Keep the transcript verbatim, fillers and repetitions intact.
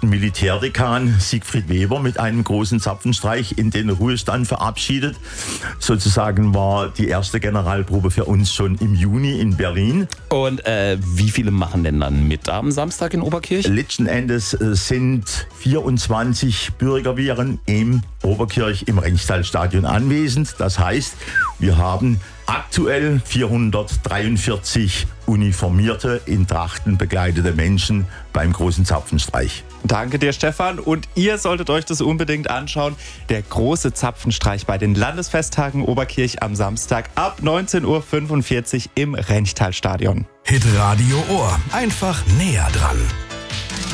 Militärdekan Siegfried Weber mit einem großen Zapfenstreich in den Ruhestand verabschiedet. Sozusagen war die erste Generalprobe für uns schon im Juni in Berlin. Und äh, wie viele machen denn dann mit am Samstag in Oberkirch? Letzten Endes äh, sind vierundzwanzig Bürgerwehren im Oberkirch im Renchtalstadion anwesend. Das heißt, wir haben aktuell vierhundertdreiundvierzig uniformierte, in Trachten bekleidete Menschen beim großen Zapfenstreich. Danke dir, Stefan. Und ihr solltet euch das unbedingt anschauen. Der große Zapfenstreich bei den Landesfesttagen Oberkirch am Samstag ab neunzehn Uhr fünfundvierzig im Renchtalstadion. Hitradio Ohr. Einfach näher dran.